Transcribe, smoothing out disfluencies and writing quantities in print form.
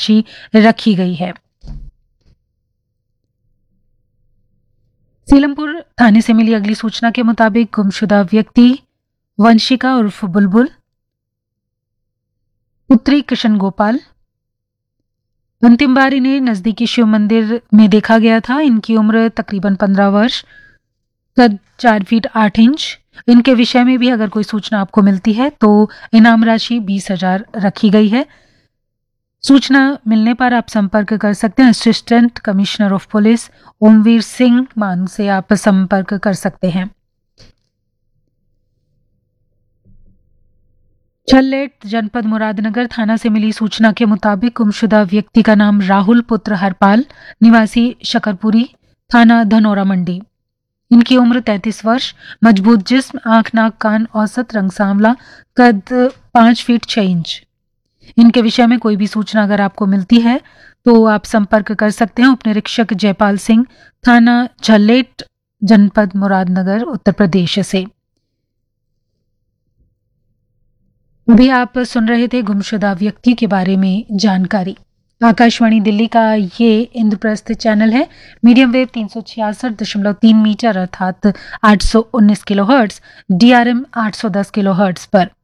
राशि रखी गई है। सीलमपुर थाने से मिली अगली सूचना के मुताबिक गुमशुदा व्यक्ति वंशिका उर्फ बुलबुल, पुत्री किशन गोपाल, अंतिम बार इन्हें नजदीकी शिव मंदिर में देखा गया था। इनकी उम्र तकरीबन 15 वर्ष, कद 4 फीट 8 इंच। इनके विषय में भी अगर कोई सूचना आपको मिलती है तो इनाम राशि 20,000 रखी गई है। सूचना मिलने पर आप संपर्क कर सकते हैं। Assistant commissioner of police Omveer Singh मान से आप संपर्क कर सकते हैं। छल्लेट जनपद मुरादनगर थाना से मिली सूचना के मुताबिक गुमशुदा व्यक्ति का नाम राहुल पुत्र हरपाल, निवासी शकरपुरी, थाना धनौरा मंडी। इनकी उम्र 33 वर्ष, मजबूत जिस्म, आंख नाक कान औसत, रंग सांवला, कद 5 फीट 6 इंच। इनके विषय में कोई भी सूचना अगर आपको मिलती है तो आप संपर्क कर सकते हैं उप निरीक्षक जयपाल सिंह, थाना छल्लेट, जनपद मुरादनगर, उत्तर प्रदेश से। अभी आप सुन रहे थे गुमशुदा व्यक्ति के बारे में जानकारी। आकाशवाणी दिल्ली का ये इंद्रप्रस्थ चैनल है। मीडियम वेव 366.3 मीटर अर्थात 819 किलोहर्ट्ज, DRM 810 किलोहर्ट्ज पर।